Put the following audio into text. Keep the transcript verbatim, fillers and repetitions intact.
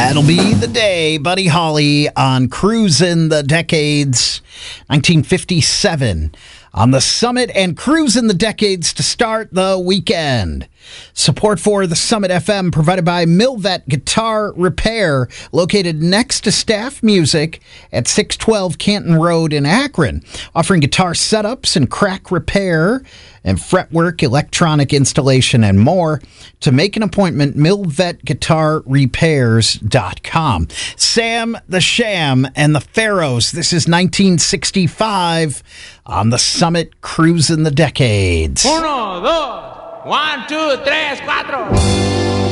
That'll be the day. Buddy Holly on Cruisin' the Decades, nineteen fifty-seven. On the Summit and Cruisin' the Decades to start the weekend. Support for the Summit F M provided by Milvet Guitar Repair, located next to Staff Music at six twelve Canton Road in Akron, offering guitar setups and crack repair and fretwork, electronic installation, and more. To make an appointment, milvet guitar repairs dot com. Sam the Sham and the Pharaohs. This is nineteen sixty-five on the Summit Cruisin' the Decades. Uno, dos, one, two, tres, cuatro.